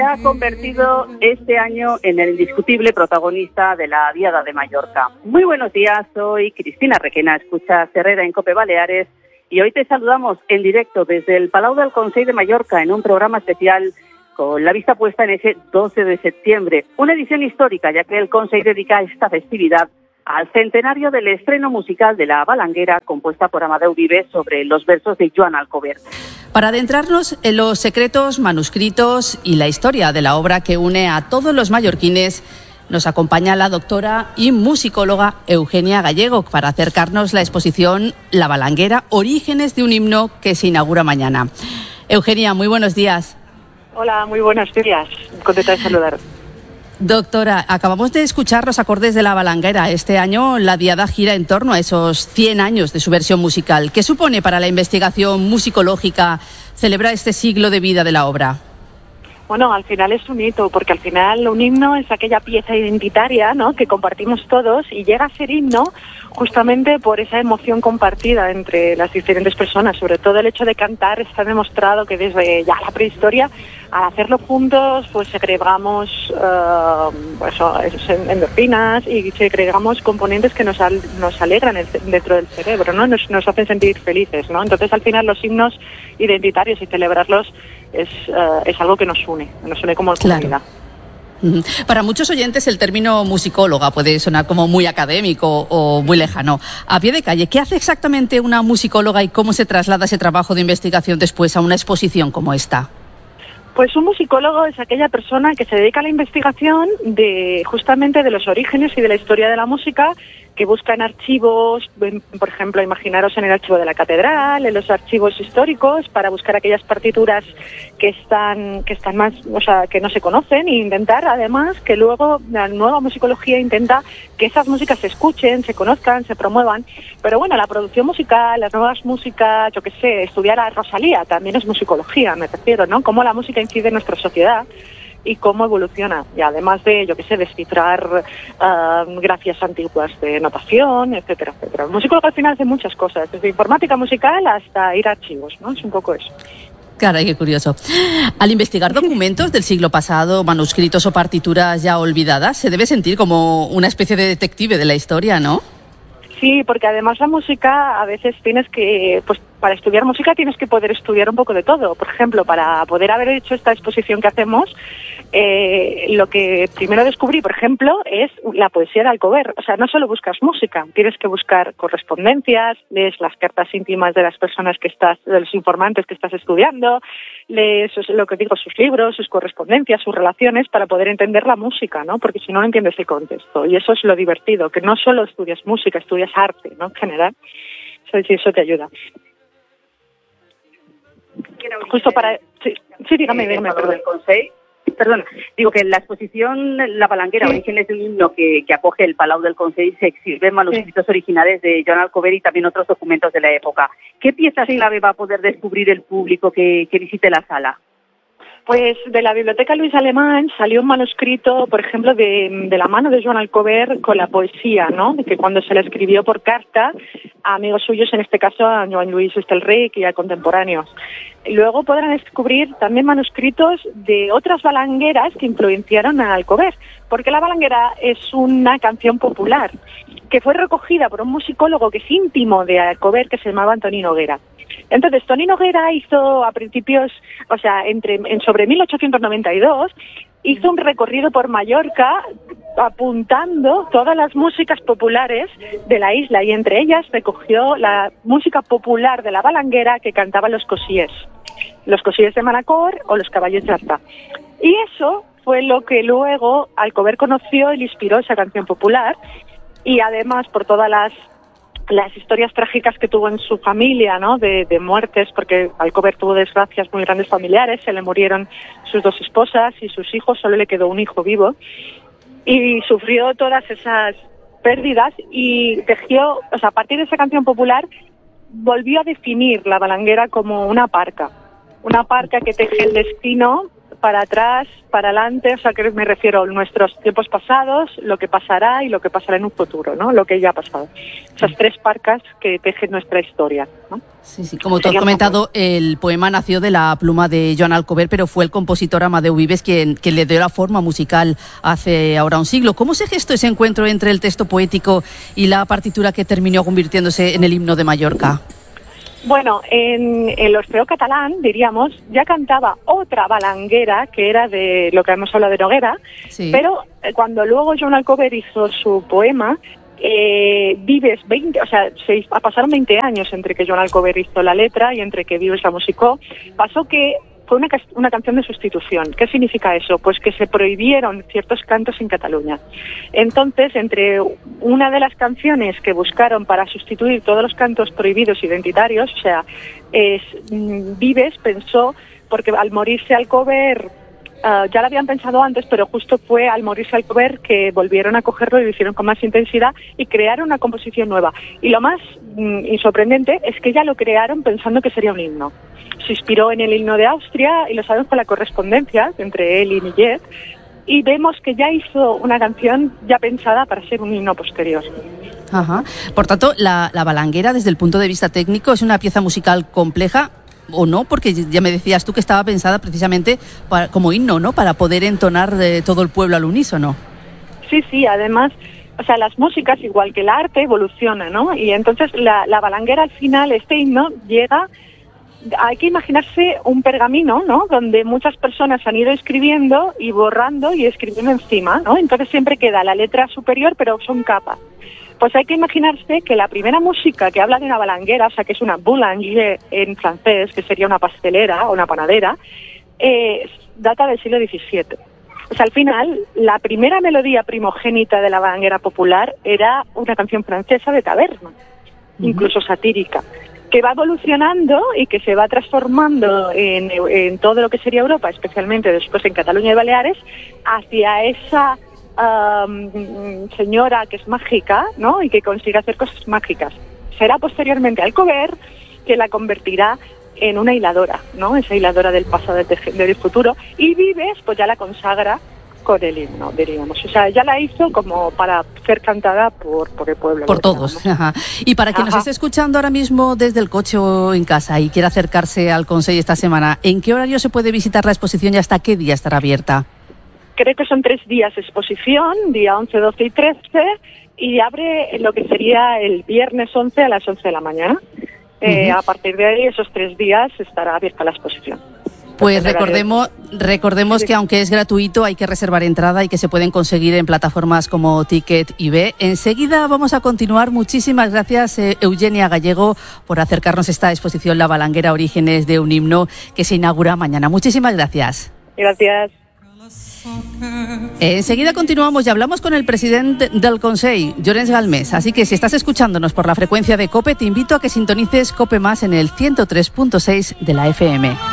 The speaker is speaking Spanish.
Se ha convertido este año en el indiscutible protagonista de la Diada de Mallorca. Muy buenos días, soy Cristina Requena, escuchas Herrera en COPE Baleares y hoy te saludamos en directo desde el Palau del Consell de Mallorca en un programa especial con la vista puesta en ese 12 de septiembre. Una edición histórica, ya que el Consell dedica esta festividad al centenario del estreno musical de La Balanguera, compuesta por Amadeu Vives sobre los versos de Joan Alcover. Para adentrarnos en los secretos, manuscritos y la historia de la obra que une a todos los mallorquines, nos acompaña la doctora y musicóloga Eugenia Gallego para acercarnos la exposición La Balanguera, orígenes de un himno, que se inaugura mañana. Eugenia, muy buenos días. Hola, muy buenos días. Contenta de saludar. Doctora, acabamos de escuchar los acordes de La Balanguera. Este año la Diada gira en torno a esos 100 años de su versión musical. ¿Qué supone para la investigación musicológica celebrar este siglo de vida de la obra? Bueno, al final es un hito, porque al final un himno es aquella pieza identitaria, ¿no?, que compartimos todos, y llega a ser himno justamente por esa emoción compartida entre las diferentes personas. Sobre todo el hecho de cantar está demostrado que desde ya la prehistoria, al hacerlo juntos, pues segregamos endorfinas y segregamos componentes que nos alegran dentro del cerebro, ¿no? Nos hacen sentir felices, ¿no? Entonces, al final, los himnos identitarios y celebrarlos es algo que nos une como comunidad. Para muchos oyentes el término musicóloga puede sonar como muy académico o muy lejano. A pie de calle, ¿qué hace exactamente una musicóloga y cómo se traslada ese trabajo de investigación después a una exposición como esta? Pues un musicólogo es aquella persona que se dedica a la investigación justamente de los orígenes y de la historia de la música, que busca en archivos, por ejemplo, imaginaros en el archivo de la catedral, en los archivos históricos, para buscar aquellas partituras que están más, que no se conocen, e intentar además que luego la nueva musicología intenta que esas músicas se escuchen, se conozcan, se promuevan. Pero bueno, la producción musical, las nuevas músicas, yo qué sé, estudiar a Rosalía también es musicología, me refiero, ¿no? Cómo la música incide en nuestra sociedad y cómo evoluciona, y además de, yo qué sé, descifrar gracias antiguas de notación, etcétera, etcétera. El musicólogo al final hace muchas cosas, desde informática musical hasta ir a archivos, ¿no? Es un poco eso. Caray, qué curioso. Al investigar documentos del siglo pasado, manuscritos o partituras ya olvidadas, se debe sentir como una especie de detective de la historia, ¿no? Sí, porque además la música, a veces tienes que, pues para estudiar música tienes que poder estudiar un poco de todo. Por ejemplo, para poder haber hecho esta exposición que hacemos, lo que primero descubrí, por ejemplo, es la poesía de Alcover. O sea, no solo buscas música, tienes que buscar correspondencias, lees las cartas íntimas de las personas de los informantes que estás estudiando, lees lo que digo, sus libros, sus correspondencias, sus relaciones, para poder entender la música, ¿no? Porque si no, no entiendes el contexto. Y eso es lo divertido, que no solo estudias música, estudias arte, ¿no? En general. Eso te ayuda. Justo para... Sí, dígame, perdón. Digo que en la exposición La Balanguera, sí, orígenes de un himno que acoge el Palau del Consell, se exhiben manuscritos originales de Joan Alcover y también otros documentos de la época. ¿Qué piezas clave va a poder descubrir el público que visite la sala? Pues de la Biblioteca Luis Alemán salió un manuscrito, por ejemplo, de la mano de Joan Alcover con la poesía, ¿no? Que cuando se la escribió por carta a amigos suyos, en este caso a Joan Luis Estelric y a contemporáneos. Y luego podrán descubrir también manuscritos de otras balangueras que influenciaron a Alcover, porque la balanguera es una canción popular que fue recogida por un musicólogo que es íntimo de Alcover, que se llamaba Antoni Noguera. Entonces, Toni Noguera hizo a principios, sobre 1892, hizo un recorrido por Mallorca apuntando todas las músicas populares de la isla, y entre ellas recogió la música popular de la balanguera que cantaban los cosíes de Manacor o los caballos de Arta. Y eso fue lo que luego Alcover conoció y le inspiró esa canción popular, y además por todas las historias trágicas que tuvo en su familia, ¿no? De muertes, porque Alcover tuvo desgracias muy grandes familiares, se le murieron sus 2 esposas y sus hijos, solo le quedó un hijo vivo, y sufrió todas esas pérdidas y tejió, a partir de esa canción popular, volvió a definir la balanguera como una parca que teje el destino para atrás, para adelante, o sea, que me refiero a nuestros tiempos pasados, lo que pasará y lo que pasará en un futuro, ¿no? Lo que ya ha pasado. Esas tres parcas que tejen nuestra historia, ¿no? Sí, como tú has comentado, el poema nació de la pluma de Joan Alcover, pero fue el compositor Amadeu Vives quien le dio la forma musical hace ahora un siglo. ¿Cómo se gestó ese encuentro entre el texto poético y la partitura que terminó convirtiéndose en el himno de Mallorca? Bueno, en el Orfeó Catalán, diríamos, ya cantaba otra balanguera que era de lo que hemos hablado de Noguera, sí. Pero cuando luego Joan Alcover hizo su poema, Vives, pasaron 20 años entre que Joan Alcover hizo la letra y entre que Vives la musicó, pasó que fue una canción de sustitución. ¿Qué significa eso? Pues que se prohibieron ciertos cantos en Cataluña. Entonces, entre una de las canciones que buscaron para sustituir todos los cantos prohibidos identitarios, o sea, Vives pensó, porque al morirse Alcover, ya lo habían pensado antes, pero justo fue al morirse Alcover que volvieron a cogerlo y lo hicieron con más intensidad y crearon una composición nueva. Y lo más sorprendente es que ya lo crearon pensando que sería un himno. Se inspiró en el himno de Austria y lo sabemos por la correspondencia entre él y Millet, y vemos que ya hizo una canción ya pensada para ser un himno posterior. Ajá. Por tanto, la balanguera, desde el punto de vista técnico, es una pieza musical compleja, ¿o no? Porque ya me decías tú que estaba pensada precisamente como himno, ¿no? Para poder entonar todo el pueblo al unísono. Sí, además, o sea, las músicas, igual que el arte, evolucionan, ¿no? Y entonces la balanguera, al final, este himno llega... Hay que imaginarse un pergamino, ¿no? Donde muchas personas han ido escribiendo y borrando y escribiendo encima, ¿no? Entonces siempre queda la letra superior, pero son capas. Pues hay que imaginarse que la primera música que habla de una balanguera, o sea, que es una boulanger en francés, que sería una pastelera o una panadera, data del siglo XVII. O sea, al final, la primera melodía primogénita de la balanguera popular era una canción francesa de taberna, incluso satírica, que va evolucionando y que se va transformando en todo lo que sería Europa, especialmente después en Cataluña y Baleares, hacia esa señora que es mágica, ¿no? Y que consigue hacer cosas mágicas. Será posteriormente Alcover que la convertirá en una hiladora, ¿no? Esa hiladora del pasado, del futuro, y Vives pues ya la consagra con el himno, diríamos. O sea, ya la hizo como para ser cantada por el pueblo. Por todos. Ajá. Y para quien nos esté escuchando ahora mismo desde el coche o en casa y quiera acercarse al Consell esta semana, ¿en qué horario se puede visitar la exposición y hasta qué día estará abierta? Creo que son 3 días de exposición, día 11, 12 y 13, y abre lo que sería el viernes 11 a las 11 de la mañana. A partir de ahí, esos 3 días, estará abierta la exposición. Pues recordemos que aunque es gratuito hay que reservar entrada y que se pueden conseguir en plataformas como Ticket y B. Enseguida vamos a continuar. Muchísimas gracias, Eugenia Gallego, por acercarnos a esta exposición La Balanguera, Orígenes de un himno, que se inaugura mañana. Muchísimas gracias. Gracias. Enseguida continuamos y hablamos con el presidente del Consell, Llorenç Galmés. Así que si estás escuchándonos por la frecuencia de COPE, te invito a que sintonices COPE Más en el 103.6 de la FM.